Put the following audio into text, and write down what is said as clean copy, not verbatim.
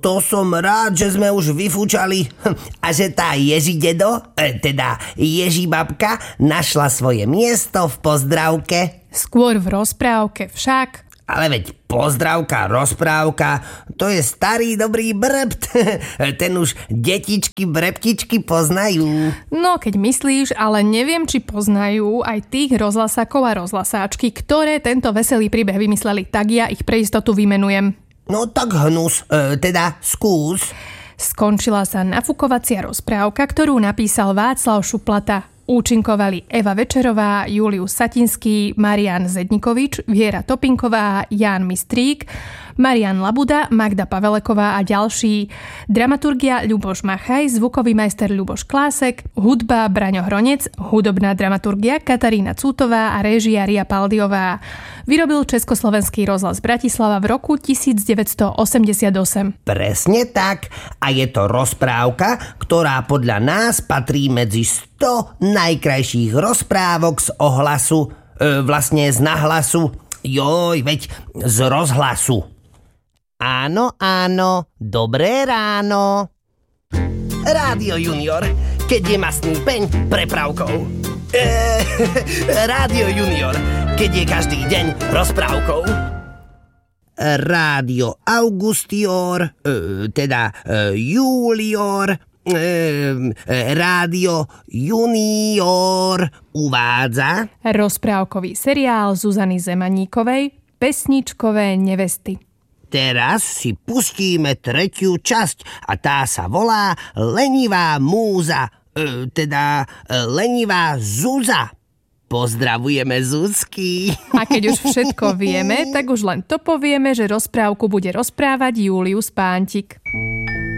to som rád, že sme už vyfúčali. A že tá Ježidedo, teda Ježibabka, našla svoje miesto v pozdravke. Skôr v rozprávke však. Ale veď pozdravka, rozprávka, to je starý dobrý brbt. Ten už detičky, brebtičky poznajú. No, keď myslíš, ale neviem, či poznajú aj tých rozhlasákov a rozhlasáčky, ktoré tento veselý príbeh vymysleli, tak ja ich pre istotu vymenujem. No tak hnus, teda skús. Skončila sa nafukovacia rozprávka, ktorú napísal Václav Šuplata. Účinkovali Eva Večerová, Julius Satinský, Marián Zednikovič, Viera Topinková, Ján Mistrík, Marián Labuda, Magda Paveleková a ďalší. Dramaturgia Ľuboš Machaj, zvukový majster Ľuboš Klásek, hudba Braňo Hronec, hudobná dramaturgia Katarína Cútová a réžia Ria Paldiová. Vyrobil Československý rozhlas Bratislava v roku 1988. Presne tak. A je to rozprávka, ktorá podľa nás patrí medzi 100 najkrajších rozprávok z ohlasu, vlastne z nahlasu, veď z rozhlasu. Áno, dobré ráno. Rádio Junior, keď je masný peň prepravkou. Rádio Junior, keď je každý deň rozprávkou. Rádio Augustior, teda Julior, Rádio Junior uvádza rozprávkový seriál Zuzany Zemaníkovej Pesničkové nevesty. Teraz si pustíme 3. časť a tá sa volá Lenivá múza, teda Lenivá Zuza. Pozdravujeme Zuzky. A keď už všetko vieme, tak už len to povieme, že rozprávku bude rozprávať Julius Pántik.